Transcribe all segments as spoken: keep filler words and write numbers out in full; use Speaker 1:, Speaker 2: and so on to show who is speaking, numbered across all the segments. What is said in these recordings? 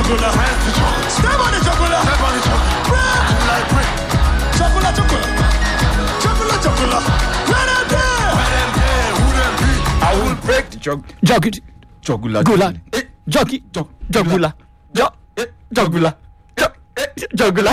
Speaker 1: jugular. Step on the jugular. Step on the jugular. Like brick. Jugular, jugular. Jugular, jugular. Let them there. Let them there. Who them be? I will break the jug.
Speaker 2: Jug.
Speaker 1: Jugular.
Speaker 2: Gula. Jockey. Jugular. Jugular. Jugular.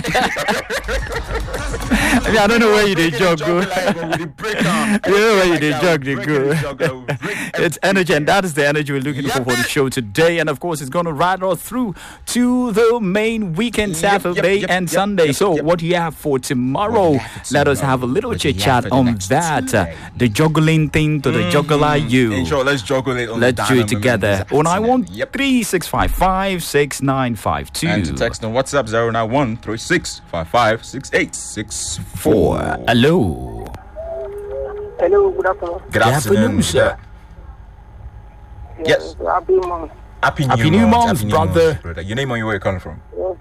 Speaker 2: I mean, I don't know where you did jog go. You know where you did jog did go. It's energy, and that is the energy we're looking for for the show today. And of course, it's going to ride all through to the main weekend, Saturday and Sunday. So, what do you have for tomorrow? Let us have a little chit chat on that. Uh, the juggling thing to the juggler you.
Speaker 1: Sure, let's juggle it. On
Speaker 2: let's do it together. Oh nine one three six five five six nine five two.
Speaker 1: And to text on WhatsApp zero nine one three six five five six eight six four.
Speaker 2: Hello.
Speaker 3: Hello, good afternoon.
Speaker 1: Good afternoon, sir. Yes.
Speaker 3: Happy month.
Speaker 1: Happy New,
Speaker 2: Happy New
Speaker 1: month,
Speaker 2: Month,
Speaker 1: Happy New
Speaker 2: brother.
Speaker 1: Month, brother. Your name and where you calling from?
Speaker 3: Yes.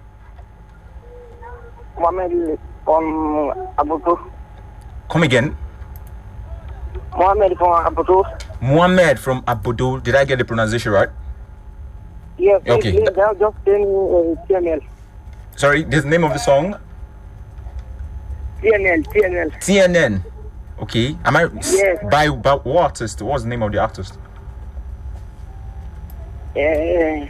Speaker 3: Mohammed from Abuto.
Speaker 1: Come again.
Speaker 3: Mohammed from Abuto.
Speaker 1: Mohammed from Abudu. Did I get the pronunciation right?
Speaker 3: Yes.
Speaker 1: Okay.
Speaker 3: Please, just just tell me uh, T N L.
Speaker 1: Sorry, this name of the song?
Speaker 3: T N L. T N L.
Speaker 1: T N N. Okay. Am I?
Speaker 3: Yes.
Speaker 1: By, by what artist? What's the name of the artist?
Speaker 3: Eh.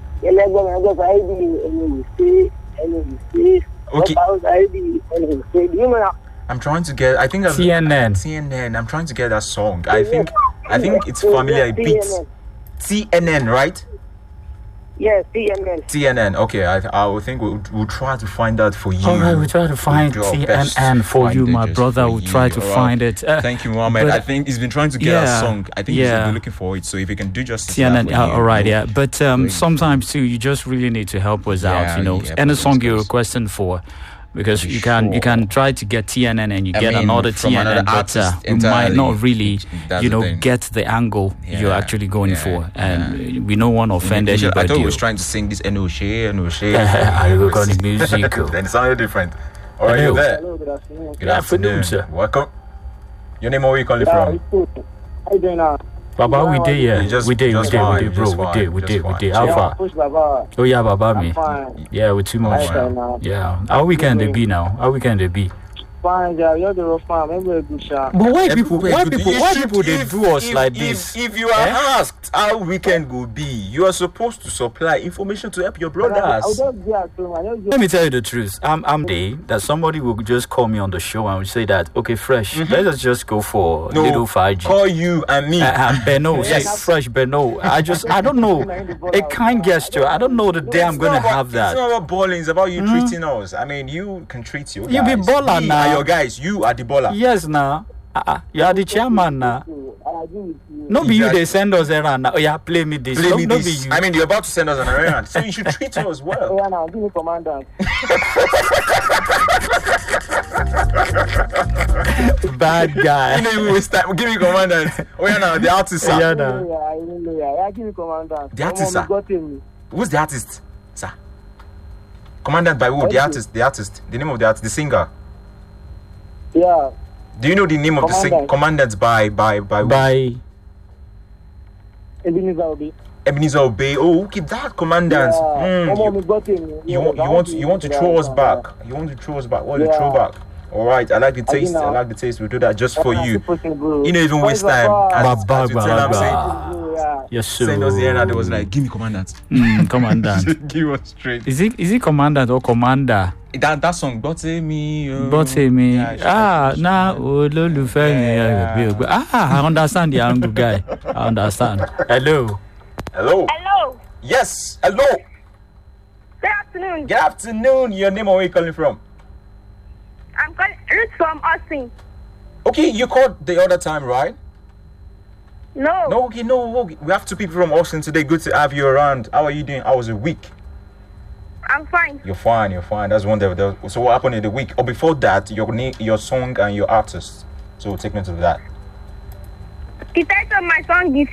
Speaker 1: Okay.
Speaker 3: Do you know?
Speaker 1: I'm trying to get. I think I'm,
Speaker 2: T N N.
Speaker 1: T N N. I'm trying to get that song. I think. I think it's familiar. It beats. T N N, right?
Speaker 3: Yes, T N N.
Speaker 1: T N N. Okay, I I would think we'll, we'll try to find that for you.
Speaker 2: All right, we'll try to find
Speaker 1: We'll do our
Speaker 2: T N
Speaker 1: best to
Speaker 2: N for
Speaker 1: find
Speaker 2: you,
Speaker 1: it
Speaker 2: my
Speaker 1: just
Speaker 2: brother.
Speaker 1: for
Speaker 2: We'll try
Speaker 1: you.
Speaker 2: to
Speaker 1: All right.
Speaker 2: find it. Uh,
Speaker 1: Thank you, Mohammed.
Speaker 2: but-
Speaker 1: I think he's been trying to get
Speaker 2: Yeah,
Speaker 1: a song. I think he's
Speaker 2: yeah.
Speaker 1: been looking for it. So if he can do justice,
Speaker 2: T N N,
Speaker 1: to that for
Speaker 2: uh,
Speaker 1: you,
Speaker 2: all right,
Speaker 1: we'll-
Speaker 2: yeah. But um,
Speaker 1: Great.
Speaker 2: sometimes too, you just really need to help us out.
Speaker 1: Yeah,
Speaker 2: You know,
Speaker 1: yeah,
Speaker 2: any
Speaker 1: because-
Speaker 2: song you're
Speaker 1: because-
Speaker 2: requesting for, because
Speaker 1: For
Speaker 2: you can you
Speaker 1: sure.
Speaker 2: can try to get T N N and you
Speaker 1: I
Speaker 2: get
Speaker 1: mean,
Speaker 2: another
Speaker 1: from
Speaker 2: T N N,
Speaker 1: another
Speaker 2: but uh,
Speaker 1: artist
Speaker 2: you might
Speaker 1: entirely.
Speaker 2: not really,
Speaker 1: That's
Speaker 2: you
Speaker 1: the
Speaker 2: know,
Speaker 1: thing.
Speaker 2: get the angle you're
Speaker 1: Yeah,
Speaker 2: actually going
Speaker 1: yeah,
Speaker 2: for, and
Speaker 1: yeah.
Speaker 2: we don't want to offend
Speaker 1: I thought
Speaker 2: anybody.
Speaker 1: he was trying to sing this Enoshe, Enoshe.
Speaker 2: I look on the music.
Speaker 1: Then it sounded different. All right,
Speaker 2: Hello.
Speaker 1: you there?
Speaker 3: Hello, good afternoon.
Speaker 1: Good
Speaker 2: Good afternoon,
Speaker 1: afternoon,
Speaker 2: sir.
Speaker 1: Welcome. Your name, where you calling
Speaker 3: Yeah,
Speaker 1: from?
Speaker 3: it's good. How you doing now?
Speaker 2: Baba, we did, yeah,
Speaker 1: You just-
Speaker 2: we did, we
Speaker 1: just
Speaker 2: did, we
Speaker 1: fine,
Speaker 2: did, bro,
Speaker 1: just
Speaker 2: we
Speaker 1: fine,
Speaker 2: did, we
Speaker 1: just
Speaker 2: did, we
Speaker 1: fine.
Speaker 2: did.
Speaker 1: Yeah,
Speaker 2: How far?
Speaker 3: Push Baba.
Speaker 2: Oh yeah, Baba me.
Speaker 3: I'm fine.
Speaker 2: Yeah, with too much.
Speaker 3: Nice right now.
Speaker 2: Yeah, our weekend they be now. Our weekend they be.
Speaker 3: Fine, yeah. You're the rough fan. Maybe a good shot.
Speaker 2: But why
Speaker 1: Every-
Speaker 2: people? Why
Speaker 1: you-
Speaker 2: people?
Speaker 1: you
Speaker 2: Why
Speaker 1: should-
Speaker 2: people they
Speaker 1: if-
Speaker 2: do us
Speaker 1: if-
Speaker 2: like
Speaker 1: if-
Speaker 2: this?
Speaker 1: If you are
Speaker 2: Eh?
Speaker 1: asked how weekend will be, you are supposed to supply information to help your
Speaker 3: I'll
Speaker 1: brothers.
Speaker 3: just be at home. I know you.
Speaker 2: Let me tell you the truth. I'm I'm day that somebody will just call me on the show and will say that okay, fresh. Let us just go for
Speaker 1: No,
Speaker 2: little five G.
Speaker 1: call you and me.
Speaker 2: Uh, and Beno, say
Speaker 1: Yes.
Speaker 2: fresh Beno. I just I don't know a kind gesture. I don't know the day I'm
Speaker 1: It's
Speaker 2: gonna
Speaker 1: not about-
Speaker 2: have
Speaker 1: It's
Speaker 2: that.
Speaker 1: not about balling. It's about you treating us. I mean, you can treat you.
Speaker 2: You be
Speaker 1: guys.
Speaker 2: baller
Speaker 1: Me
Speaker 2: now.
Speaker 1: and your guys. You are the baller.
Speaker 2: Yes, now. Uh-uh. You are the chairman now.
Speaker 3: I agree with you.
Speaker 2: No be you
Speaker 1: Exactly.
Speaker 2: they send us around now. Oh yeah, play me this.
Speaker 1: Play
Speaker 2: no,
Speaker 1: me
Speaker 2: no
Speaker 1: this.
Speaker 2: be you.
Speaker 1: I mean, you're about to send us an errand, so you should treat us
Speaker 3: Oh,
Speaker 1: well.
Speaker 3: yeah, now give me commandant.
Speaker 2: Bad
Speaker 1: You
Speaker 2: guy.
Speaker 1: know, you waste time. Give me commandant. Oh yeah, now the artist. Sir.
Speaker 2: Yeah,
Speaker 3: Yeah,
Speaker 2: now.
Speaker 3: yeah, I know, yeah. Yeah, give me commandant.
Speaker 1: The artist,
Speaker 3: Come on,
Speaker 1: sir.
Speaker 3: we got him.
Speaker 1: Who's the artist, sir? Commandant by who?
Speaker 3: Thank
Speaker 1: The
Speaker 3: you.
Speaker 1: artist. The artist. The name of the artist. The singer.
Speaker 3: Yeah.
Speaker 1: Do you know the name of the singer?
Speaker 3: Commandant.
Speaker 1: Commandant by by by who?
Speaker 2: By
Speaker 3: Ebenezer Obi.
Speaker 1: Ebenezer Obey. Oh, okay, that commandant.
Speaker 3: Yeah.
Speaker 1: Mm,
Speaker 3: Come on,
Speaker 1: you,
Speaker 3: we got him.
Speaker 1: you,
Speaker 3: Yeah,
Speaker 1: want,
Speaker 3: I
Speaker 1: you want you want to throw us
Speaker 3: yeah.
Speaker 1: back. You want to throw us back. What is the
Speaker 3: Yeah.
Speaker 1: throwback? All right, I like the
Speaker 3: I do
Speaker 1: taste. I
Speaker 3: now.
Speaker 1: like the taste. We'll do that just for
Speaker 3: Yeah,
Speaker 1: you.
Speaker 3: super simple.
Speaker 1: You know, even waste
Speaker 3: Bye,
Speaker 1: time.
Speaker 3: bye.
Speaker 1: As,
Speaker 2: Baba,
Speaker 1: as you tell them,
Speaker 2: baba.
Speaker 1: say,
Speaker 3: Yeah.
Speaker 2: yes, sir.
Speaker 1: send us the errand. It was like, give me commandant.
Speaker 2: Mm, commandant.
Speaker 1: Give us straight.
Speaker 2: Is it is it commandant or commander?
Speaker 1: That that song, but me. Uh,
Speaker 2: But say me,
Speaker 1: yeah, I should-
Speaker 2: ah,
Speaker 1: I should-
Speaker 2: nah, olólùfẹ́ mi,
Speaker 1: Yeah.
Speaker 2: ah, I understand the angle, guy. I understand. Hello.
Speaker 1: Hello.
Speaker 4: Hello.
Speaker 1: Yes. Hello.
Speaker 4: Good afternoon.
Speaker 1: Good afternoon. Your name, or where you calling from?
Speaker 4: I'm calling Ruth from Austin.
Speaker 1: Okay, you called the other time, right?
Speaker 4: No.
Speaker 1: No, okay, no. Okay. We have two people from Austin today. Good to have you around. How are you doing? How was the week?
Speaker 4: I'm fine.
Speaker 1: You're fine. You're fine. That's wonderful. So what happened in the week? Or before that, your name, your song, and your artist. So we'll take note of that.
Speaker 4: The title of my song is